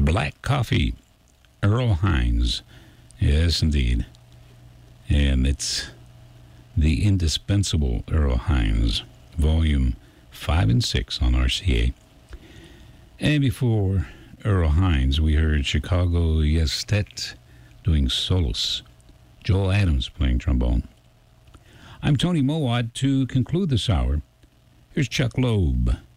Black Coffee, Earl Hines. Yes, indeed. And it's the indispensable Earl Hines, volume 5 and 6 on RCA. And before Earl Hines, we heard Chicago Yestet doing solos. Joel Adams playing trombone. I'm Tony Mowat. To conclude this hour, here's Chuck Loeb